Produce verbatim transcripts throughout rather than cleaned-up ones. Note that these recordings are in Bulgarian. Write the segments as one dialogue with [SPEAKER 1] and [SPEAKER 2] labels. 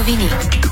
[SPEAKER 1] новини.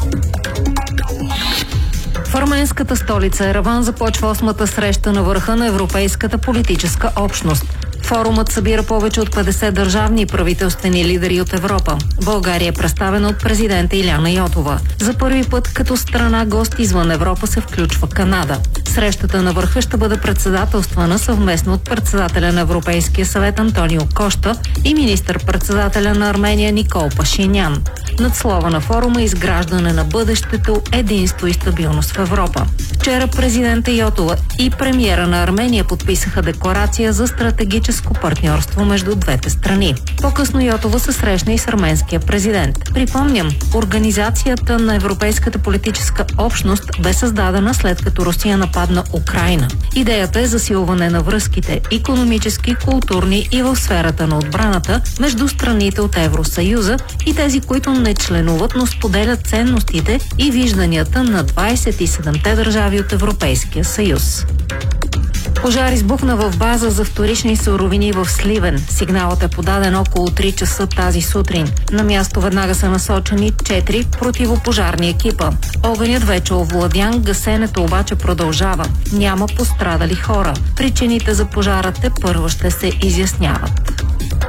[SPEAKER 1] В арменската столица Ереван започва осмата среща на върха на Европейската политическа общност. Форумът събира повече от петдесет държавни и правителствени лидери от Европа. България е представена от президента Иляна Йотова. За първи път като страна гост извън Европа се включва Канада. Срещата на върха ще бъде председателствана съвместно от председателя на Европейския съвет Антонио Кошта и министър-председателя на Армения Никол Пашинян. Надслова на форума е изграждане на бъдещето, единство и стабилност в Европа. Вчера президента Йотова и премиера на Армения подписаха декларация за стратегическо партньорство между двете страни. По-късно Йотова се срещна и с арменския президент. Припомням, Организацията на Европейската политическа общност бе създадена след като Русия нападна Украйна. Идеята е засилване на връзките – икономически, културни и в сферата на отбраната между страните от Евросъюза и тези, които не членуват, но споделят ценностите и вижданията на двадесет и седемте държави от Европейския съюз. Пожар избухна в база за вторични суровини в Сливен. Сигналът е подаден около три часа тази сутрин. На място веднага са насочени четири противопожарни екипа. Огънят вече овладян, гасенето обаче продължава. Няма пострадали хора. Причините за пожара тепърва ще се изясняват.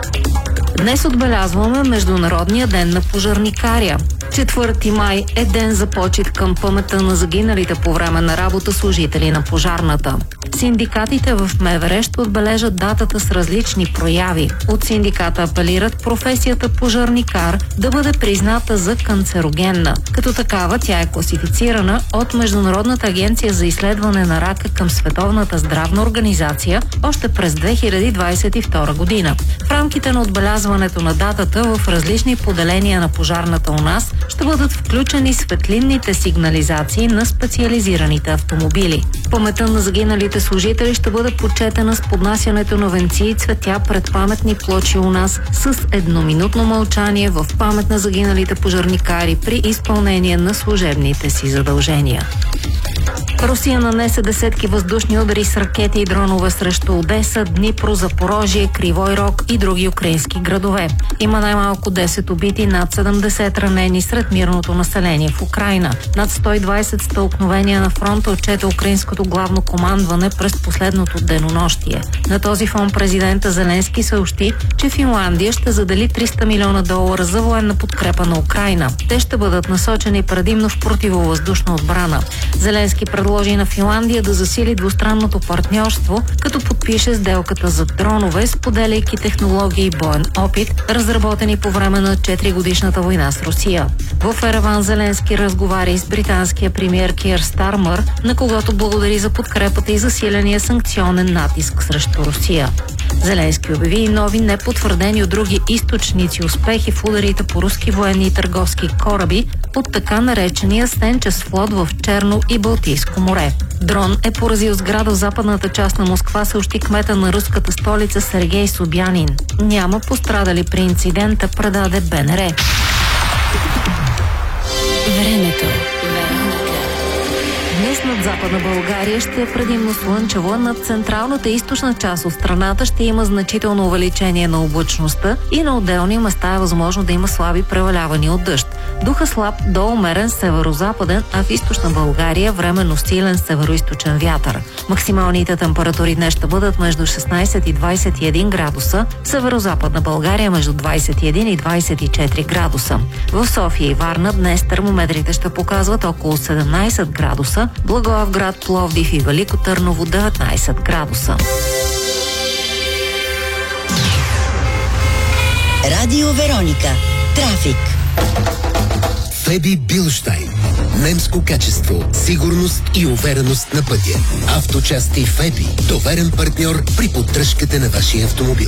[SPEAKER 1] Днес отбелязваме Международния ден на пожарникаря. четвърти май е ден за почит към паметта на загиналите по време на работа служители на пожарната. Синдикатите в МВР ще отбележат датата с различни прояви. От синдиката апелират професията пожарникар да бъде призната за канцерогенна. Като такава тя е класифицирана от Международната агенция за изследване на рака към Световната здравна организация още през две хиляди двадесет и втора година. В рамките на отбелязването на датата в различни поделения на пожарната у нас ще бъдат включени светлинните сигнализации на специализираните автомобили. Паметта на загиналите служители ще бъде почетена с поднасянето на венци и цветя пред паметни плочи у нас с едноминутно мълчание в памет на загиналите пожарникари при изпълнение на служебните си задължения. Русия нанесе десетки въздушни удари с ракети и дронове срещу Одеса, Днипро, Запорожие, Кривой Рог и други украински градове. Има най-малко десет убити, над седемдесет ранени сред мирното население в Украйна. Над сто и двадесет стълкновения на фронта отчете украинското главно командване през последното денонощие. На този фон президента Зеленски съобщи, че Финландия ще задели триста милиона долара за военна подкрепа на Украйна. Те ще бъдат насочени предимно в противовъздушна отбрана. Зеленски предложи на Финландия да засили двустранното партньорство, като подпише сделката за дронове, споделяйки технологии и боен опит, разработени по време на четиригодишната война с Русия. В Ереван Зеленски разговаря и с британския премиер Кир Стармър, на когото благодари за подкрепата и засиления санкционен натиск срещу Русия. Зеленски обяви и нови непотвърдени от други източници успехи в ударите по руски военни и търговски кораби от така наречения Сенчес флот в Черно и Балтийско море. Дрон е поразил сграда в западната част на Москва, съобщи кмета на руската столица Сергей Собянин. Няма пострадали при инцидента, предаде БНР.
[SPEAKER 2] Времето.
[SPEAKER 1] Днес над Западна България ще е предимно слънчево, над централната и източна част от страната ще има значително увеличение на облачността и на отделни места е възможно да има слаби превалявания от дъжд. Духа слаб до умерен северо-западен, а в източна България временно силен северо-източен вятър. Максималните температури днес ще бъдат между шестнадесет и двадесет и един градуса, в северо-западна България между двадесет и един и двадесет и четири градуса. В София и Варна днес термометрите ще показват около седемнадесет градуса, Благоевград, Пловдив и Велико Търново деветнадесет градуса.
[SPEAKER 2] Радио Вероника. Трафик.
[SPEAKER 3] Феби Билштайн. Немско качество, сигурност и увереност на пътя. Авточасти Феби. Доверен партньор при поддръжката на вашия автомобил.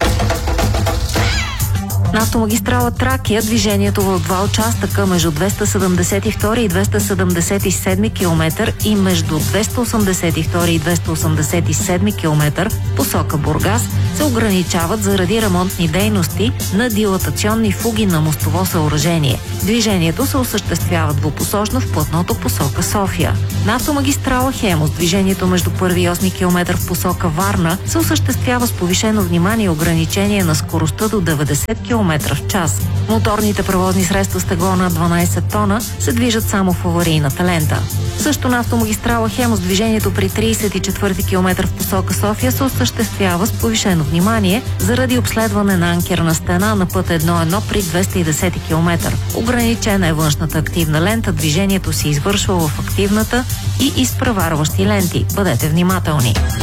[SPEAKER 1] На автомагистрала Тракия движението в два участъка между двеста седемдесет и втори и двеста седемдесет и седми километър и между двеста осемдесет и втори и двеста осемдесет и седми километър посока Бургас се ограничават заради ремонтни дейности на дилатационни фуги на мостово съоръжение. Движението се осъществява двупосочно в платното посока София. На автомагистрала Хемус движението между първи и осми километър в посока Варна се осъществява с повишено внимание и ограничение на скоростта до деветдесет километра километра в час. Моторните превозни средства с тегло над дванайсет тона се движат само в аварийната лента. Също на автомагистрала Хемус движението при трийсет и четвърти километър в посока София се осъществява с повишено внимание заради обследване на анкерна стена на път едно едно при двеста и десети километър. Ограничена е външната активна лента, движението се извършва в активната и изпреварващи ленти. Бъдете внимателни.